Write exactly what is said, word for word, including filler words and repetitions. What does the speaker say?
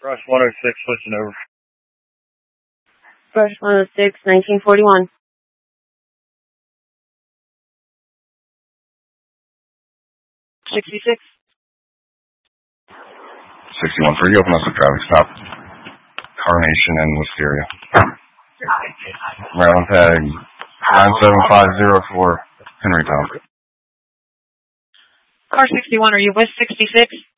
Brush one oh six, switching over. Brush one oh six, nineteen forty-one. sixty-six. sixty-one for you. Open us a traffic stop. Carnation and Wisteria. Maryland tag nine seven five zero four, Henrytown. Car sixty-one, are you with sixty-six?